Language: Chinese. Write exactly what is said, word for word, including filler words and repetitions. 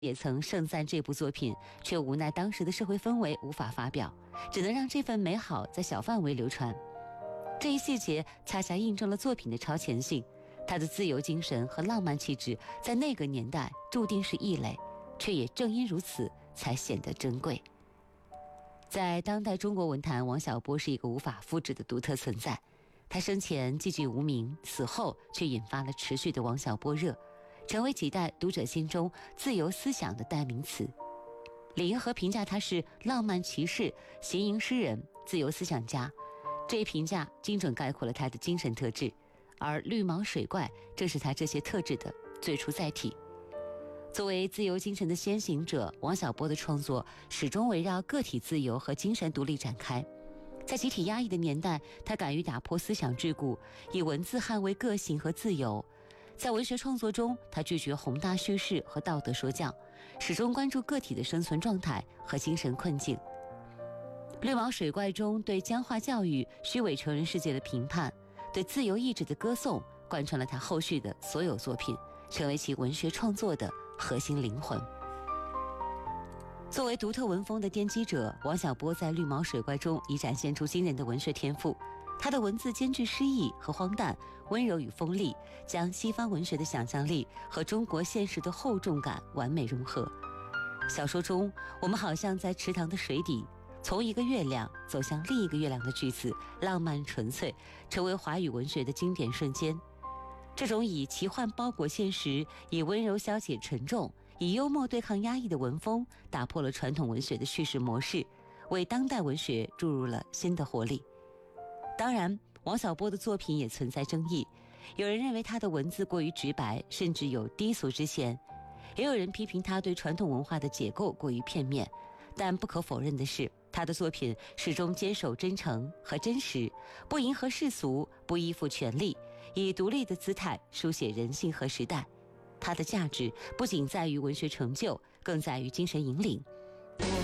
也曾盛赞这部作品，却无奈当时的社会氛围无法发表，只能让这份美好在小范围流传。这一细节恰恰印证了作品的超前性，他的自由精神和浪漫气质在那个年代注定是异类，却也正因如此才显得珍贵。在当代中国文坛，王小波是一个无法复制的独特存在。他生前寂寂无名，死后却引发了持续的王小波热，成为几代读者心中自由思想的代名词。李银河评价他是浪漫骑士、行吟诗人、自由思想家，这一评价精准概括了他的精神特质，而绿毛水怪正是他这些特质的最初载体。作为自由精神的先行者，王小波的创作始终围绕个体自由和精神独立展开。在集体压抑的年代，他敢于打破思想桎梏，以文字捍卫个性和自由。在文学创作中，他拒绝宏大叙事和道德说教，始终关注个体的生存状态和精神困境。绿毛水怪中对僵化教育、虚伪成人世界的评判，对自由意志的歌颂，贯穿了他后续的所有作品，成为其文学创作的核心灵魂。作为独特文风的奠基者，王小波在绿毛水怪中已展现出惊人的文学天赋。他的文字兼具诗意和荒诞，温柔与锋利，将西方文学的想象力和中国现实的厚重感完美融合。小说中，我们好像在池塘的水底，从一个月亮走向另一个月亮的句子，浪漫纯粹，成为华语文学的经典瞬间。这种以奇幻包裹现实，以温柔消解沉重，以幽默对抗压抑的文风，打破了传统文学的叙事模式，为当代文学注入了新的活力。当然，王小波的作品也存在争议，有人认为他的文字过于直白，甚至有低俗之嫌，也有人批评他对传统文化的解构过于片面。但不可否认的是，他的作品始终坚守真诚和真实，不迎合世俗，不依附权力，以独立的姿态书写人性和时代。他的价值不仅在于文学成就，更在于精神引领。